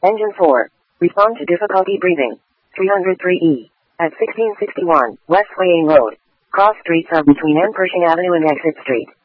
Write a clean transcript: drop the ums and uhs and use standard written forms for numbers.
Engine 4. Respond to difficulty breathing. 303E. At 1661 West Swaying Road. Cross streets are between M. Pershing Avenue and Exit Street.